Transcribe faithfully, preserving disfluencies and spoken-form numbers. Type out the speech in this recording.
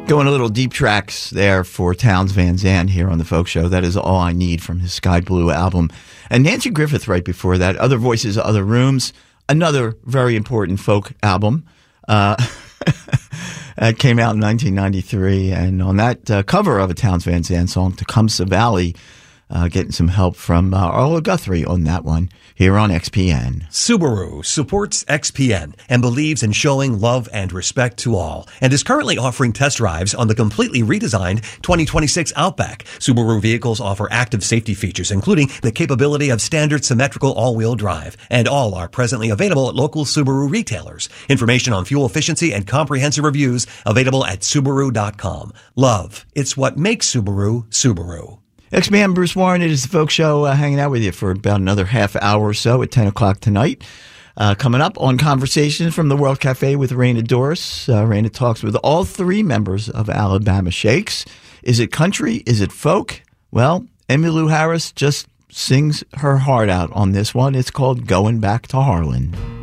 Going a little deep tracks there for Townes Van Zandt here on the Folk Show. That is All I Need from his Sky Blue album. And Nanci Griffith right before that, Other Voices, Other Rooms, another very important folk album. Uh, it came out in nineteen ninety-three. And on that uh, cover of a Townes Van Zandt song, Tecumseh Valley, uh, getting some help from uh, Arlo Guthrie on that one here on X P N. Subaru supports X P N and believes in showing love and respect to all, and is currently offering test drives on the completely redesigned twenty twenty-six Outback. Subaru vehicles offer active safety features, including the capability of standard symmetrical all-wheel drive, and all are presently available at local Subaru retailers. Information on fuel efficiency and comprehensive reviews available at Subaru dot com. Love, it's what makes Subaru, Subaru. X P N Bruce Warren, it is the Folk Show, uh, hanging out with you for about another half hour or so at ten o'clock tonight. Uh, coming up on Conversations from the World Cafe with Raina Doris. Uh, Raina talks with all three members of Alabama Shakes. Is it country? Is it folk? Well, Emmylou Harris just sings her heart out on this one. It's called Going Back to Harlan.